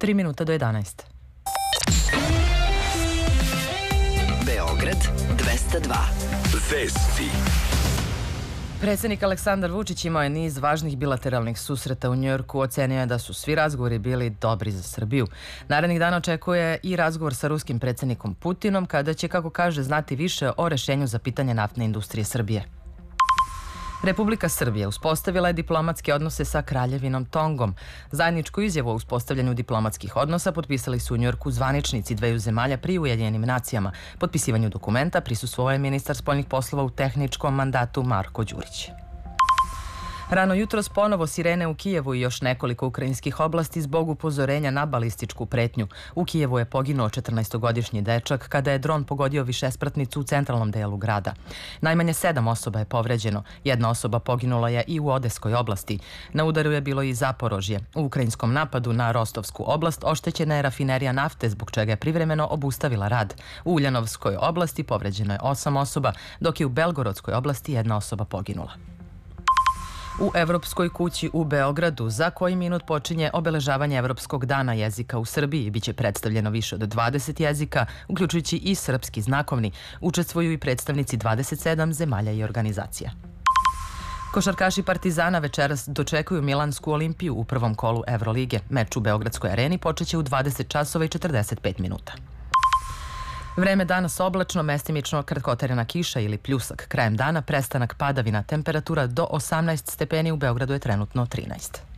3 minuta do 11. Beograd 202. Vesti. Predsjednik Aleksandar Vučić imao je niz važnih bilateralnih susreta u Njujorku. Ocenio je da su svi razgovori bili dobri za Srbiju. Narednih dana očekuje i razgovor sa ruskim predsjednikom Putinom, kada će, kako kaže, znati više o rešenju za pitanje naftne industrije Srbije. Republika Srbija uspostavila je diplomatske odnose sa Kraljevinom Tongom. Zajedničku izjavu o uspostavljanju diplomatskih odnosa potpisali su u Njujorku zvaničnici dveju zemalja pri Ujedinjenim nacijama. Potpisivanju dokumenta prisustvovao je ministar spoljnih poslova u tehničkom mandatu Marko Đurić. Rano jutros ponovo sirene u Kijevu i još nekoliko ukrajinskih oblasti zbog upozorenja na balističku pretnju. U Kijevu je poginuo 14-godišnji dečak kada je dron pogodio višespratnicu u centralnom delu grada. Najmanje 7 osoba je povređeno. Jedna osoba poginula je i u Odeskoj oblasti. Na udaru je bilo i Zaporožje. U ukrajinskom napadu na Rostovsku oblast oštećena je rafinerija nafte, zbog čega je privremeno obustavila rad. U Uljanovskoj oblasti povređeno je 8 osoba, dok je u Belgorodskoj oblasti jedna osoba poginula. U Evropskoj kući u Beogradu za koji minut počinje obeležavanje Evropskog dana jezika u Srbiji. Biće predstavljeno više od 20 jezika, uključujući i srpski znakovni. Učestvuju i predstavnici 27 zemalja i organizacija. Košarkaši Partizana večeras dočekuju Milansku Olimpiju u prvom kolu Evrolige. Meč u Beogradskoj areni počeće u 20 časova i 45 minuta. Vreme danas oblačno, mestimično kratkotrajna kiša ili pljusak. Krajem dana prestanak padavina, temperatura do 18 stepeni, u Beogradu je trenutno 13.